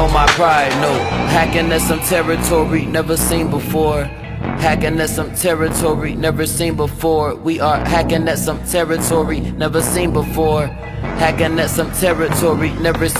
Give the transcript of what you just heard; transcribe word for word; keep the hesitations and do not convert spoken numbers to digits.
on my pride, no. Hacking at some territory never seen before. Hacking at some territory never seen before. We are hacking at some territory never seen before. Hacking at some territory never seen